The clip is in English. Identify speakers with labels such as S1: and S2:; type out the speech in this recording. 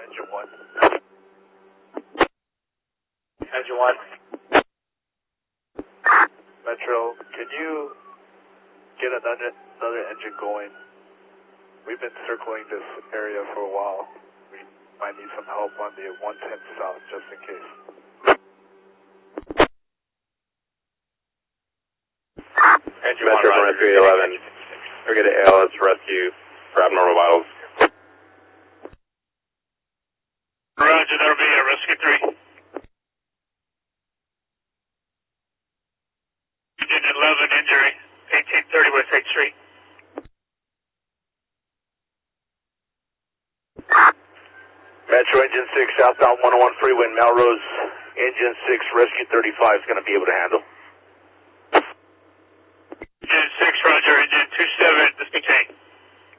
S1: engine 1. Engine 1. Metro, can you get another engine going? We've been circling this area for a while. We might need some help on the 110 south, just in case.
S2: Engine 1, Metro 311. We're going to ALS rescue for abnormal vitals.
S3: Roger, that'll be a rescue 3. Engine 11 injury, 1830 West 8th Street.
S1: Metro Engine 6, southbound 101 freeway, Melrose. Engine 6, Rescue 35 is going to be able to handle.